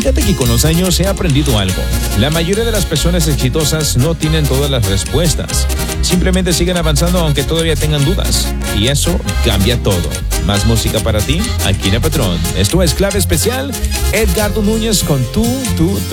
Fíjate que con los años he aprendido algo. La mayoría de las personas exitosas no tienen todas las respuestas. Simplemente siguen avanzando aunque todavía tengan dudas. Y eso cambia todo. Más música para ti, aquí en El Patrón. Esto es Clave Especial, Edgardo Núñez con tú.